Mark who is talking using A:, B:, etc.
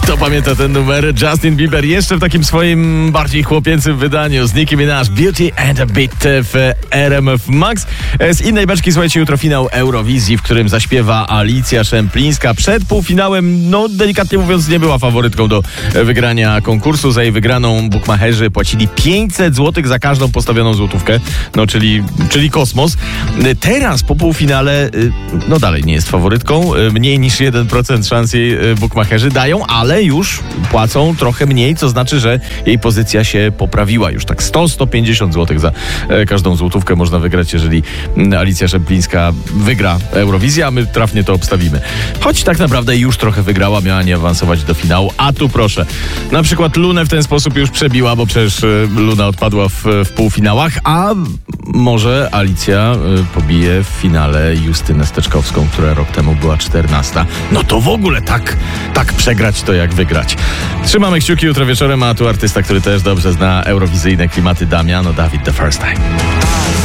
A: Kto pamięta ten numer? Justin Bieber jeszcze w takim swoim bardziej chłopięcym wydaniu z Nicki Minaj, Beauty and a Bit w RMF Max. Z innej beczki, słuchajcie, jutro finał Eurowizji, w którym zaśpiewa Alicja Szemplińska. Przed półfinałem, no delikatnie mówiąc, nie była faworytką do wygrania konkursu. Za jej wygraną bukmacherzy płacili 500 zł za każdą postawioną złotówkę, no czyli kosmos. Teraz po półfinale, no dalej nie jest faworytką. Mniej niż 1% szans jej bukmacherzy dają, ale już płacą trochę mniej, co znaczy, że jej pozycja się poprawiła. Już tak 100-150 zł za każdą złotówkę można wygrać, jeżeli Alicja Szemplińska wygra Eurowizję, a my trafnie to obstawimy. Choć tak naprawdę już trochę wygrała, miała nie awansować do finału, a tu proszę. Na przykład Lunę w ten sposób już przebiła, bo przecież Luna odpadła w półfinałach, a może Alicja pobije w finale Justynę Steczkowską, która rok temu była 14. No to w ogóle tak przegrać to jak wygrać. Trzymamy kciuki jutro wieczorem, a tu artysta, który też dobrze zna eurowizyjne klimaty, Damiano David, The First Time.